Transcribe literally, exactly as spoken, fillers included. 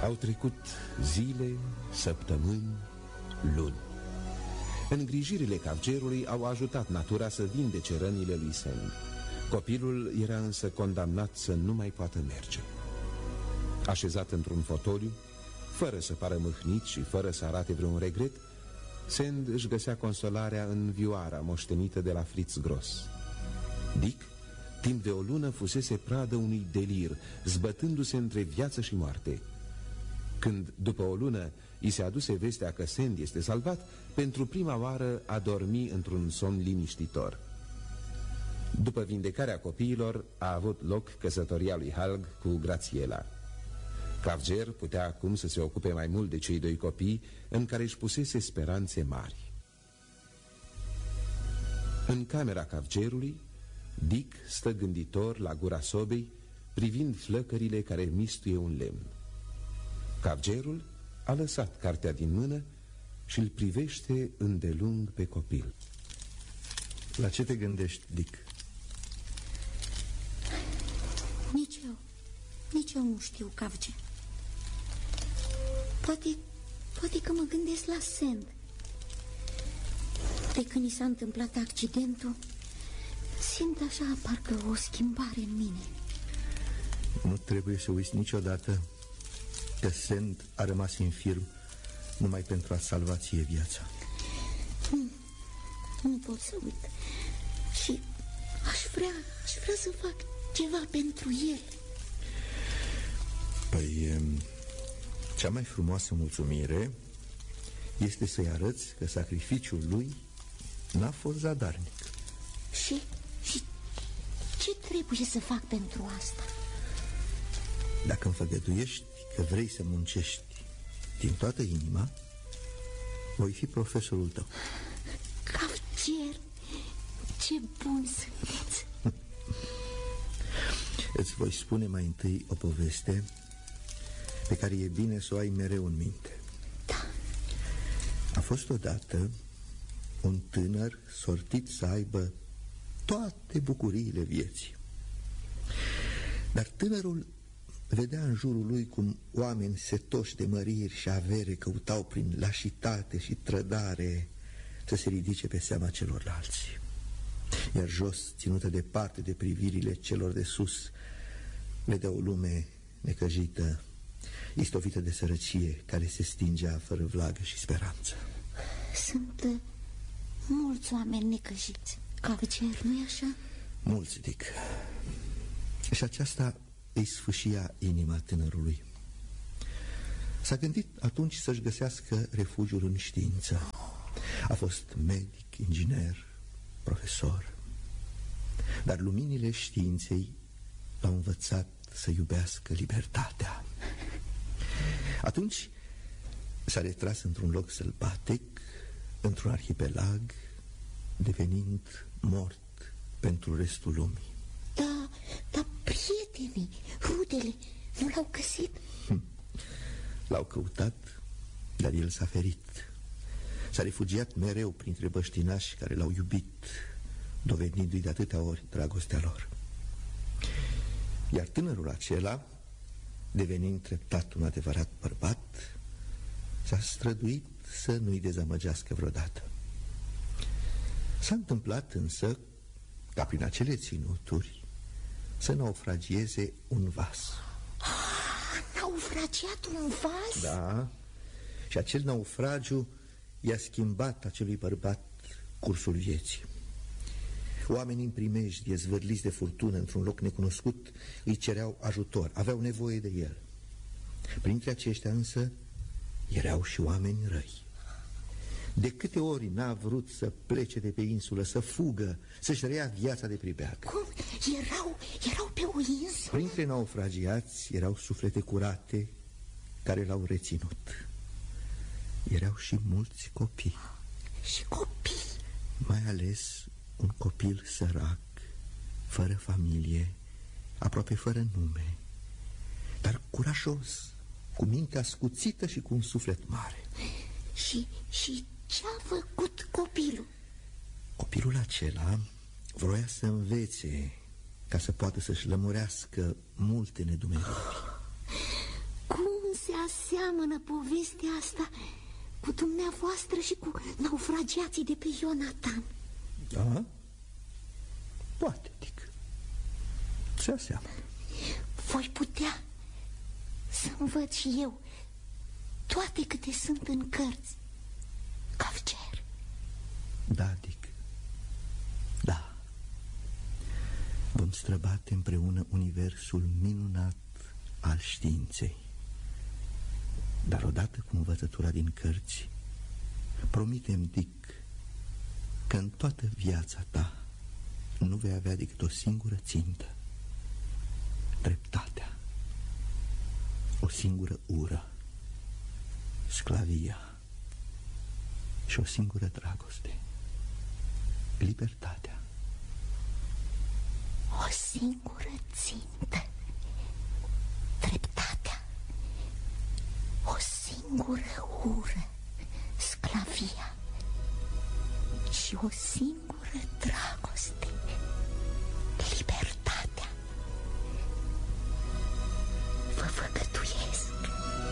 Au trecut zile, săptămâni, luni. Îngrijirile Cavgerului au ajutat natura să vindece rănile lui Sand. Copilul era însă condamnat să nu mai poată merge. Așezat într-un fotoliu, fără să pară mâhnit și fără să arate vreun regret, Sand își găsea consolarea în vioara moștenită de la Fritz Gross. Dick, timp de o lună, fusese pradă unui delir, zbătându-se între viață și moarte. Când, după o lună, i se aduse vestea că Sand este salvat, pentru prima oară a dormi într-un somn liniștitor. După vindecarea copiilor, a avut loc căsătoria lui Halg cu Grațiela. Cavger putea acum să se ocupe mai mult de cei doi copii, în care își pusese speranțe mari. În camera Cavgerului, Dick stă gânditor la gura sobei, privind flăcările care mistuie un lemn. Cavgerul a lăsat cartea din mână și îl privește îndelung pe copil. La ce te gândești, Dick? Nici eu. Nici eu nu știu, Cavger. Poate, poate că mă gândesc la Sand. De când i s-a întâmplat accidentul, simt așa parcă o schimbare în mine. Nu trebuie să uiți niciodată că Sand a rămas infirm numai pentru a salva ție viața. Nu, nu pot să uit. Și aș vrea, aș vrea să fac ceva pentru el. Păi, cea mai frumoasă mulțumire este să-i arăți că sacrificiul lui n-a fost zadarnic. Și, și ce trebuie să fac pentru asta? Dacă îmi făgăduiești că vrei să muncești din toată inima, voi fi profesorul tău. Cavger, ce bun sunteți! Îți voi spune mai întâi o poveste pe care e bine să o ai mereu în minte. Da. A fost odată un tânăr sortit să aibă toate bucuriile vieții. Dar tânărul vedea în jurul lui cum oameni setoși de măriri și avere căutau prin lașitate și trădare să se ridice pe seama celorlalți. Iar jos, ținută departe de privirile celor de sus, vedea o lume necăjită, istovită de sărăcie, care se stingea fără vlagă și speranță. Sunt uh, mulți oameni necăjiți, Cavger, nu-i așa? Mulți, Dick. Și aceasta îi sfâșia inima tânărului. S-a gândit atunci să-și găsească refugiul în știință. A fost medic, inginer, profesor. Dar luminile științei l-au învățat să iubească libertatea. Atunci s-a retras într-un loc sălbatic, într-un arhipelag, devenind mort pentru restul lumii. Da, dar prietenii, rudele, nu l-au găsit? L-au căutat, dar el s-a ferit. S-a refugiat mereu printre băștinași care l-au iubit, dovedindu-i de atâtea ori dragostea lor. Iar tânărul acela, devenind treptat un adevărat bărbat, s-a străduit să nu-i dezamăgească vreodată. S-a întâmplat însă ca prin acele ținuturi să naufragieze un vas. Ah, naufragiat un vas? Da, și acel naufragiu i-a schimbat acelui bărbat cursul vieții. Oamenii în primejdie, zvârliți de furtună într-un loc necunoscut, îi cereau ajutor, aveau nevoie de el. Printre aceștia însă erau și oameni răi. De câte ori n-a vrut să plece de pe insulă, să fugă, să-și reia viața de pribeag. Cum? Erau, erau pe o insulă? Printre naufragiați erau suflete curate care l-au reținut. Erau și mulți copii. Și copii? Mai ales un copil sărac, fără familie, aproape fără nume, dar curajos, cu mintea ascuțită și cu un suflet mare. Și, și ce-a făcut copilul? Copilul acela vroia să învețe ca să poată să-și lămurească multe nedumeriri. Cum se aseamănă povestea asta cu dumneavoastră și cu naufragiații de pe Ionatan. Da? Poate, Dick. Se aseamănă. Voi putea să-mi văd și eu toate câte sunt în cărți, Cavger. Da, Dick. Da. Vom străbate împreună universul minunat al științei. Dar odată cu învățătura din cărți, promitem, Dick, că în toată viața ta nu vei avea decât o singură țintă: dreptatea. O singură ură: sclavia. Și o singură dragoste: libertatea. O singură țintă: dreptatea. O singură ură: sclavia. Și o singură dragoste: